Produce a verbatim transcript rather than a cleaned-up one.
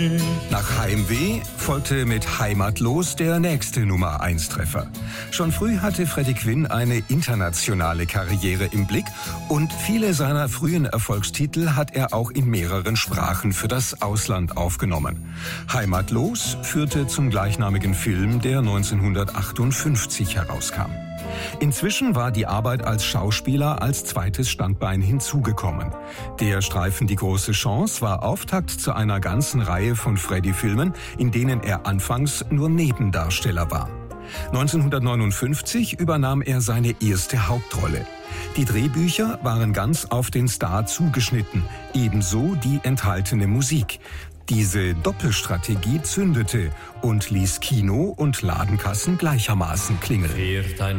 Nach Heimweh folgte mit Heimatlos der nächste Nummer eins Treffer. Schon früh hatte Freddie Quinn eine internationale Karriere im Blick und viele seiner frühen Erfolgstitel hat er auch in mehreren Sprachen für das Ausland aufgenommen. Heimatlos führte zum gleichnamigen Film, der neunzehnhundertachtundfünfzig herauskam. Inzwischen war die Arbeit als Schauspieler als zweites Standbein hinzugekommen. Der Streifen Die große Chance war Auftakt zu einer ganzen Reihe von Freddie-Filmen, in denen er anfangs nur Nebendarsteller war. neunzehnhundertneunundfünfzig übernahm er seine erste Hauptrolle. Die Drehbücher waren ganz auf den Star zugeschnitten, ebenso die enthaltene Musik. Diese Doppelstrategie zündete und ließ Kino und Ladenkassen gleichermaßen klingeln.